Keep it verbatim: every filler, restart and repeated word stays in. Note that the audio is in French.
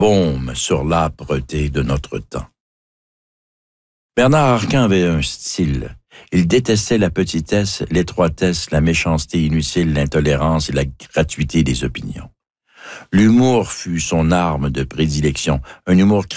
baume sur l'âpreté de notre temps. Bernard Arquin avait un style. Il détestait la petitesse, l'étroitesse, la méchanceté inutile, l'intolérance et la gratuité des opinions. L'humour fut son arme de prédilection, un humour